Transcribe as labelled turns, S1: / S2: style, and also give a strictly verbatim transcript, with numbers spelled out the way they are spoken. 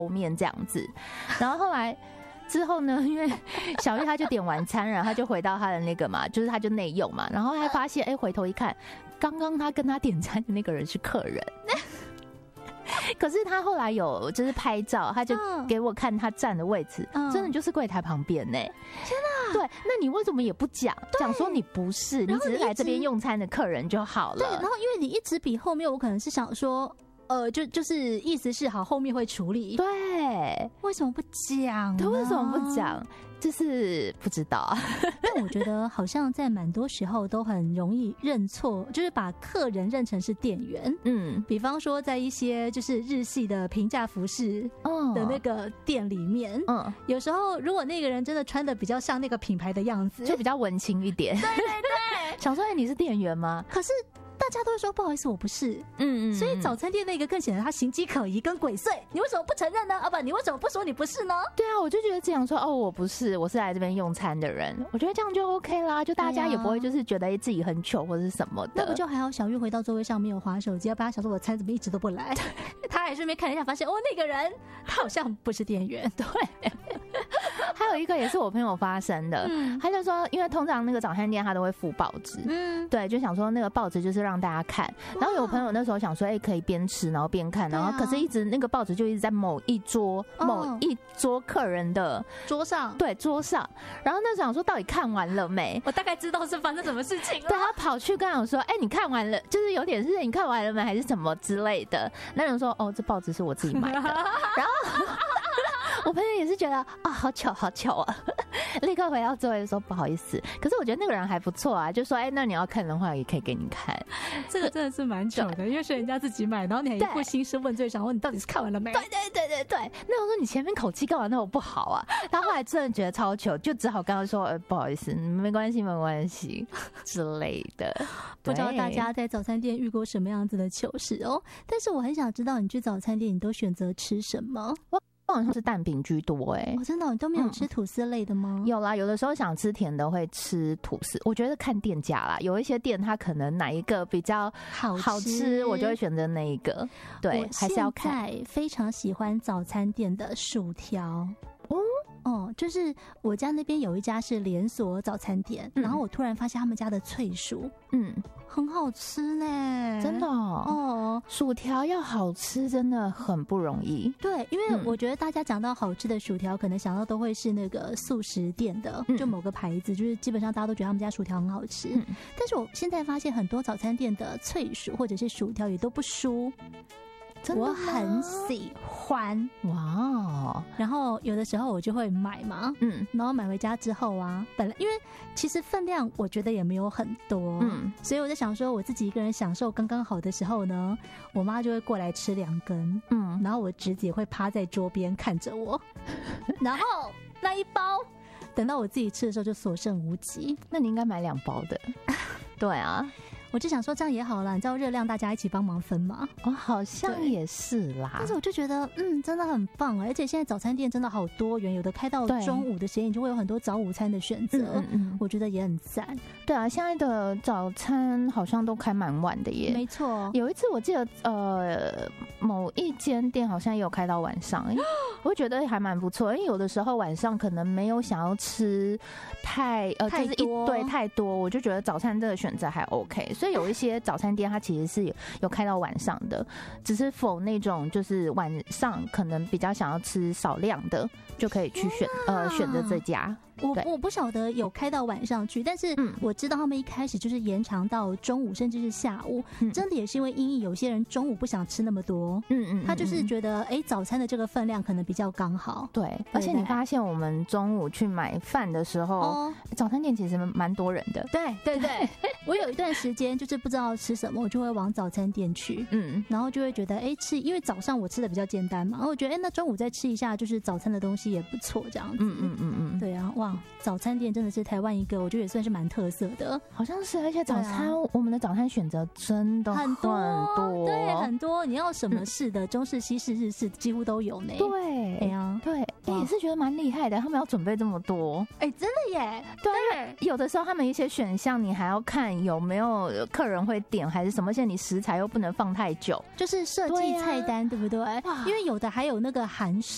S1: 面这样子。然后后来之后呢，因为小玉他就点完餐，然后他就回到他的那个嘛，就是他就内用嘛，然后他发现哎、欸，回头一看，刚刚他跟他点餐的那个人是客人。可是他后来有就是拍照，他就给我看他站的位置，嗯、真的就是柜台旁边呢、欸。
S2: 天哪！
S1: 对，那你为什么也不讲？讲说你不是，你只是来这边用餐的客人就好了。
S2: 对，然后因为你一直比后面，我可能是想说。呃，就就是意思是好，后面会处理。
S1: 对，
S2: 为什么不讲？
S1: 他为什么不讲？就是不知道啊。
S2: 但我觉得好像在蛮多时候都很容易认错，就是把客人认成是店员。嗯，比方说在一些就是日系的平价服饰的那个店里面，嗯，有时候如果那个人真的穿的比较像那个品牌的样子，
S1: 就比较文青一点。
S2: 对对对，
S1: 想说，哎，你是店员吗？
S2: 可是。大家都会说不好意思，我不是。嗯嗯，所以早餐店那个更显得他形迹可疑跟鬼祟。你为什么不承认呢？啊不，你为什么不说你不是呢？
S1: 对啊，我就觉得这样说哦，我不是，我是来这边用餐的人。我觉得这样就 OK 啦，就大家也不会就是觉得自己很糗或者是什么的。
S2: 那不就还好？小玉回到座位上没有滑手机，要不然他想说我餐怎么一直都不来？他还顺便看了一下，发现哦，那个人他好像不是店员。
S1: 对。还有一个也是我朋友发生的，嗯、他就说，因为通常那个早餐店他都会附报纸，嗯，对，就想说那个报纸就是让大家看。然后有朋友那时候想说，哎、欸，可以边吃然后边看，然后可是一直那个报纸就一直在某一桌、哦、某一桌客人的
S2: 桌上，
S1: 对，桌上。然后那时候想说，到底看完了没？
S2: 我大概知道是发生什么事情了。
S1: 对，他跑去跟我说，哎、欸，你看完了，就是有点是你看完了没，还是什么之类的。那人说，哦，这报纸是我自己买的，然后。我朋友也是觉得啊、哦，好巧好巧啊，立刻回到座位说不好意思。可是我觉得那个人还不错啊，就说哎、欸，那你要看的话也可以给你看。
S2: 这个真的是蛮糗的，因为是人家自己买，然后你还一副兴师问罪，想问你到底是看完了没？
S1: 对对对对对。那我说你前面口气干嘛那么不好啊？他后来真的觉得超糗，就只好跟他说，呃，不好意思，没关系没关系之类的。
S2: 不知道大家在早餐店遇过什么样子的糗事哦？但是我很想知道，你去早餐店你都选择吃什么？
S1: 好像是蛋饼居多哎、欸
S2: 哦，真的、哦、你都没有吃吐司类的吗、
S1: 嗯？有啦，有的时候想吃甜的会吃吐司。我觉得看店家啦，有一些店它可能哪一个比较好 吃, 好吃我就会选择那一个。对，还是要看。
S2: 我现在非常喜欢早餐店的薯条。哦哦，就是我家那边有一家是连锁早餐店，嗯、然后我突然发现他们家的脆薯，嗯，很好吃呢，
S1: 真的哦。哦，薯条要好吃真的很不容易。
S2: 对，因为我觉得大家讲到好吃的薯条，可能想到都会是那个速食店的，嗯、就某个牌子，就是基本上大家都觉得他们家薯条很好吃。嗯、但是我现在发现很多早餐店的脆薯或者是薯条也都不输。我很喜欢哇，然后有的时候我就会买嘛，嗯，然后买回家之后啊，本来因为其实分量我觉得也没有很多，嗯，所以我在想说我自己一个人享受刚刚好的时候呢，我妈就会过来吃两根，嗯，然后我侄子也会趴在桌边看着我，然后那一包等到我自己吃的时候就所剩无几。
S1: 那你应该买两包的。对啊，
S2: 我就想说这样也好啦，你知道热量大家一起帮忙分嘛。
S1: 哦，好像也是啦。
S2: 但是我就觉得嗯真的很棒，而且现在早餐店真的好多元，有的开到中午的时间你就会有很多早午餐的选择，嗯嗯，我觉得也很赞。
S1: 对啊，现在的早餐好像都开蛮晚的耶。
S2: 没错，
S1: 有一次我记得呃某一间店好像也有开到晚上，我觉得还蛮不错，因为有的时候晚上可能没有想要吃太呃
S2: 太
S1: 就是一堆太多，我就觉得早餐这个选择还 OK。所以有一些早餐店它其实是有有开到晚上的，只是否那种就是晚上可能比较想要吃少量的，就可以去选呃选择这家。
S2: 我我不晓得有开到晚上去，但是我知道他们一开始就是延长到中午甚至是下午，嗯、真的也是因为因有些人中午不想吃那么多，嗯嗯，他就是觉得哎、欸、早餐的这个分量可能比较刚好。
S1: 对，而且你发现我们中午去买饭的时候，哦、早餐店其实蛮多人的。
S2: 对对对，我有一段时间就是不知道吃什么，我就会往早餐店去，嗯，然后就会觉得哎、欸、吃，因为早上我吃的比较简单嘛，然后我觉得哎、欸、那中午再吃一下就是早餐的东西也不错，这样子。嗯嗯嗯嗯，对啊，哇。早餐店真的是台湾一个，我觉得也算是蛮特色的，
S1: 好像是。而且早餐、啊、我们的早餐选择真的很多，
S2: 很多对，很多。你要什么式的，嗯、中式、西式、日式几乎都有呢。
S1: 对，哎呀，对，欸、也是觉得蛮厉害的。他们要准备这么多，
S2: 哎、欸，真的耶。
S1: 对，对有的时候他们一些选项你还要看有没有客人会点还是什么，而且你食材又不能放太久，
S2: 就是设计菜单， 对,、啊、对不对？因为有的还有那个韩